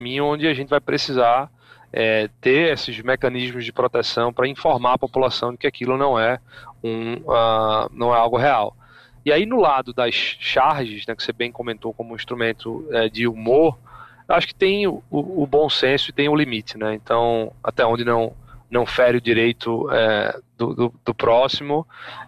caminho onde a gente vai precisar ter esses mecanismos de proteção para informar a população de que aquilo não é algo real. E aí, no lado das charges, né, que você bem comentou como um instrumento de humor, eu acho que tem o bom senso e tem o limite, né? Então, até onde não fere o direito do próximo,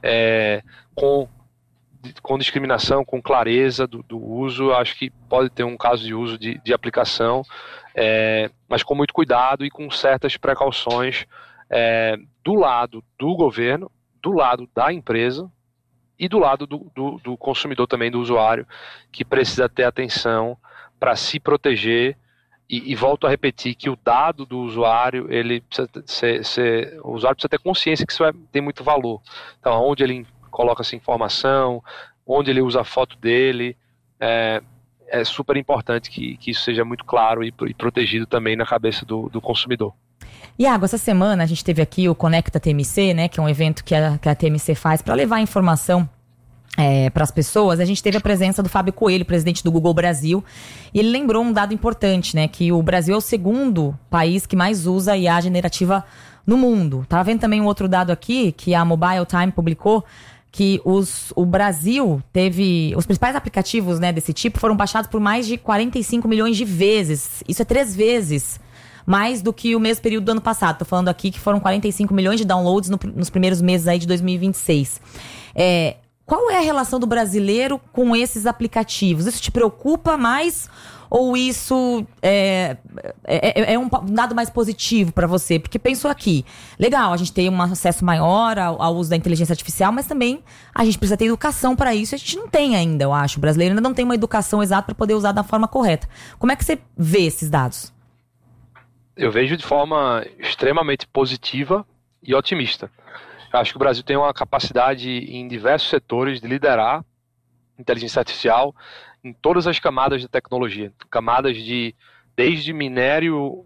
com discriminação, com clareza do uso, eu acho que pode ter um caso de uso de aplicação, mas com muito cuidado e com certas precauções do lado do governo, do lado da empresa, e do lado do consumidor também, do usuário, que precisa ter atenção para se proteger. E volto a repetir que o dado do usuário, ele precisa o usuário precisa ter consciência que isso tem muito valor. Então, onde ele coloca essa informação, onde ele usa a foto dele, é super importante que isso seja muito claro e protegido também na cabeça do consumidor. Iago, essa semana a gente teve aqui o Conecta TMC, né, que é um evento que a TMC faz para levar informação para as pessoas. A gente teve a presença do Fábio Coelho, presidente do Google Brasil, e ele lembrou um dado importante, né, que o Brasil é o segundo país que mais usa IA generativa no mundo. Tava vendo também um outro dado aqui, que a Mobile Time publicou, que o Brasil teve... Os principais aplicativos, né, desse tipo foram baixados por mais de 45 milhões de vezes. Isso é 3 vezes mais do que o mesmo período do ano passado. Tô falando aqui que foram 45 milhões de downloads nos primeiros meses aí de 2026. Qual é a relação do brasileiro com esses aplicativos? Isso te preocupa mais ou isso é um dado mais positivo para você? Porque pensou aqui, legal, a gente tem um acesso maior ao uso da inteligência artificial, mas também a gente precisa ter educação para isso. A gente não tem ainda, eu acho. O brasileiro ainda não tem uma educação exata para poder usar da forma correta. Como é que você vê esses dados? Eu vejo de forma extremamente positiva e otimista. Eu acho que o Brasil tem uma capacidade em diversos setores de liderar inteligência artificial em todas as camadas da tecnologia. Camadas desde minério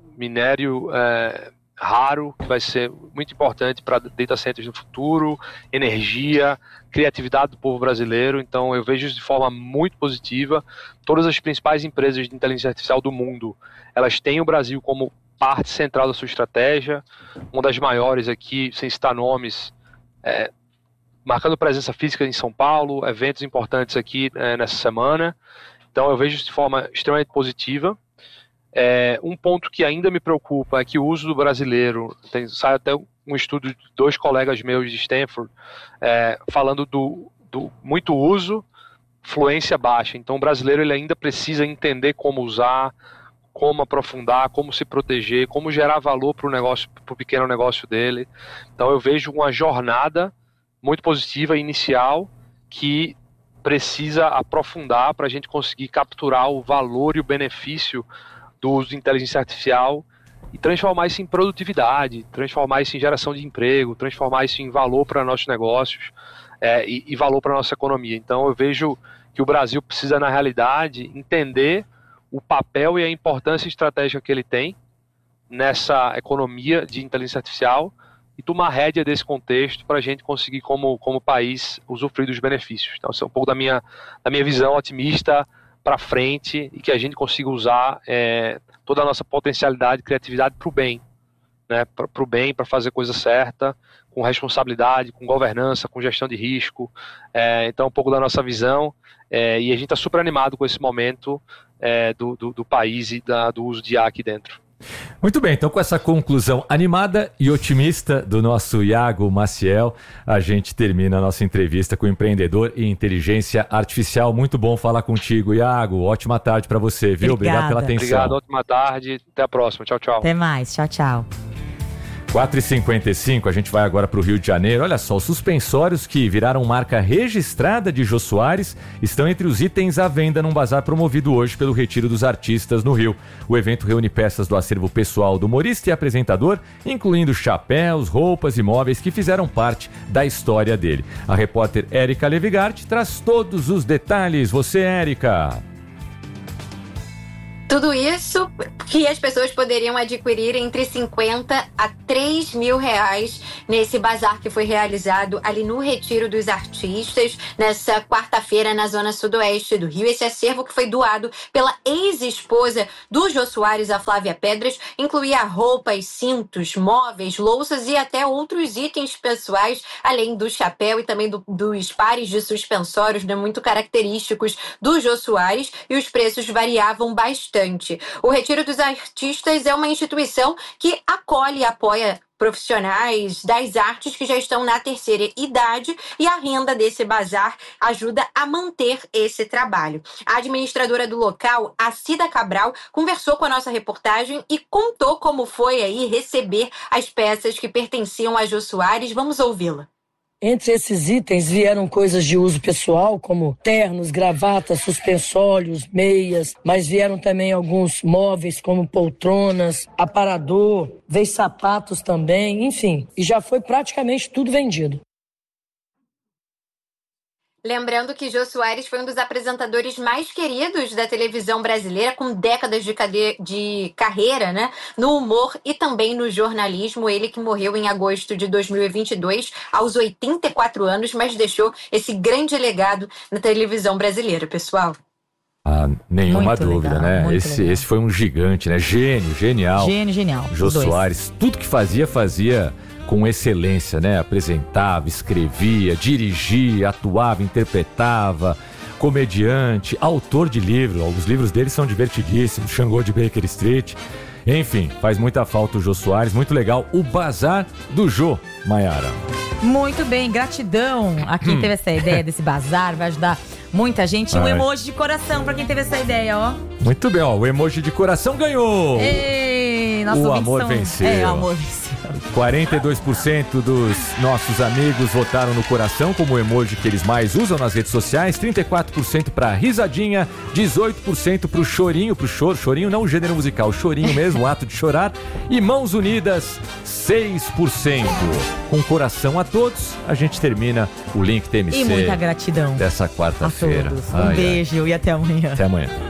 raro, que vai ser muito importante para data centers no futuro, energia, criatividade do povo brasileiro. Então eu vejo isso de forma muito positiva. Todas as principais empresas de inteligência artificial do mundo, elas têm o Brasil como parte central da sua estratégia. Uma das maiores aqui, sem citar nomes, marcando presença física em São Paulo, eventos importantes aqui nessa semana. Então eu vejo isso de forma extremamente positiva. Um ponto que ainda me preocupa é que o uso do brasileiro, sai até um estudo de 2 colegas meus de Stanford, falando do muito uso, fluência baixa. Então o brasileiro ele ainda precisa entender como usar, como aprofundar, como se proteger, como gerar valor para o pequeno negócio dele. Então eu vejo uma jornada muito positiva inicial que precisa aprofundar para a gente conseguir capturar o valor e o benefício do uso de inteligência artificial e transformar isso em produtividade, transformar isso em geração de emprego, transformar isso em valor para nossos negócios e valor para a nossa economia. Então eu vejo que o Brasil precisa, na realidade, entender o papel e a importância estratégica que ele tem nessa economia de inteligência artificial e tomar rédea desse contexto para a gente conseguir, como país, usufruir dos benefícios. Então, essa é um pouco da minha visão otimista para frente e que a gente consiga usar toda a nossa potencialidade e criatividade para o bem, né? Para o bem, para fazer a coisa certa, com responsabilidade, com governança, com gestão de risco. Então, um pouco da nossa visão e a gente está super animado com esse momento do país e do uso de IA aqui dentro. Muito bem, então com essa conclusão animada e otimista do nosso Iago Maciel, a gente termina a nossa entrevista com o empreendedor em inteligência artificial. Muito bom falar contigo, Iago. Ótima tarde para você, viu? Obrigado pela atenção. Obrigado, ótima tarde. Até a próxima. Tchau, tchau. Até mais. Tchau, tchau. 4h55, a gente vai agora para o Rio de Janeiro. Olha só, os suspensórios que viraram marca registrada de Jô Soares estão entre os itens à venda num bazar promovido hoje pelo Retiro dos Artistas no Rio. O evento reúne peças do acervo pessoal do humorista e apresentador, incluindo chapéus, roupas e móveis que fizeram parte da história dele. A repórter Érica Levigart traz todos os detalhes. Você, Érica. Tudo isso que as pessoas poderiam adquirir entre 50 a 3 mil reais nesse bazar que foi realizado ali no Retiro dos Artistas, nessa quarta-feira na zona sudoeste do Rio. Esse acervo que foi doado pela ex-esposa do Jô Soares, a Flávia Pedras, incluía roupas, cintos, móveis, louças e até outros itens pessoais, além do chapéu e também dos pares de suspensórios, né, muito característicos do Jô Soares, e os preços variavam bastante. O Retiro dos Artistas é uma instituição que acolhe e apoia profissionais das artes que já estão na terceira idade, e a renda desse bazar ajuda a manter esse trabalho. A administradora do local, a Cida Cabral, conversou com a nossa reportagem e contou como foi aí receber as peças que pertenciam a Jô Soares. Vamos ouvi-la. Entre esses itens vieram coisas de uso pessoal, como ternos, gravatas, suspensórios, meias, mas vieram também alguns móveis, como poltronas, aparador, veio sapatos também, enfim. E já foi praticamente tudo vendido. Lembrando que Jô Soares foi um dos apresentadores mais queridos da televisão brasileira, com décadas de carreira, né, no humor e também no jornalismo. Ele que morreu em agosto de 2022, aos 84 anos, mas deixou esse grande legado na televisão brasileira, pessoal. Nenhuma Muito dúvida, legal, né? Esse foi um gigante, né? Genial. Genial. Jô Soares, tudo que fazia com excelência, né? Apresentava, escrevia, dirigia, atuava, interpretava, comediante, autor de livros. Os livros dele são divertidíssimos, Xangô de Baker Street. Enfim, faz muita falta o Jô Soares, muito legal. O Bazar do Jô, Mayara. Muito bem, gratidão a quem teve essa ideia desse bazar, vai ajudar muita gente. Um emoji de coração pra quem teve essa ideia, ó. Muito bem, ó, o emoji de coração ganhou! Ei, nosso o amor venceu. O amor venceu. 42% dos nossos amigos votaram no coração como o emoji que eles mais usam nas redes sociais, 34% pra risadinha, 18% pro chorinho, chorinho não o gênero musical, chorinho mesmo, o ato de chorar, e mãos unidas, 6%. Com coração a todos, a gente termina o Link TMC. E muita gratidão dessa quarta-feira. a todos. Um beijo e até amanhã. Até amanhã.